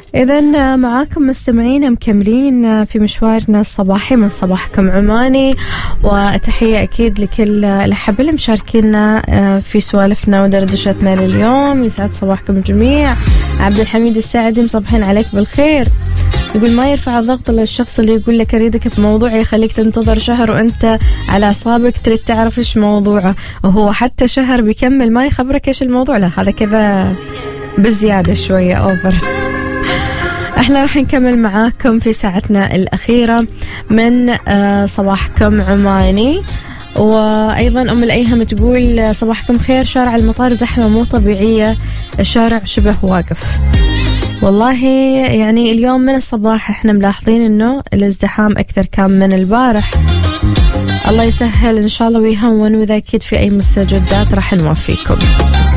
إذن معاكم مستمعين مكملين في مشوارنا الصباحي من صباحكم عماني، وتحية أكيد لكل الأحبة اللي مشاركينا في سوالفنا ودردشتنا لليوم. يسعد صباحكم الجميع. عبد الحميد الساعدي مصبحين عليك بالخير، يقول ما يرفع الضغط للشخص اللي يقول لك أريدك بموضوع يخليك تنتظر شهر وأنت على أعصابك تريد تعرف إيش موضوعه، وهو حتى شهر بيكمل ما يخبرك إيش الموضوع. لا هذا كذا بزيادة شوية أوفر. احنا راح نكمل معاكم في ساعتنا الأخيرة من صباحكم عماني. وأيضا أم الأيهم تقول صباحكم خير، شارع المطار زحمة مو طبيعية، الشارع شبه واقف. والله يعني اليوم من الصباح احنا ملاحظين انه الازدحام اكثر كان من البارح. الله يسهل ان شاء الله ويهون، واذا اكيد في اي مستجدات راح نوفيكم.